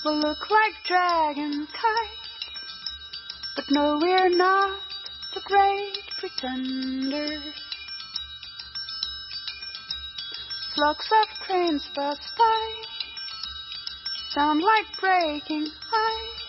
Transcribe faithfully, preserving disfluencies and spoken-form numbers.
will look like dragon kites, but no, we're not the great pretenders. Flocks of cranes pass by, sound like breaking ice.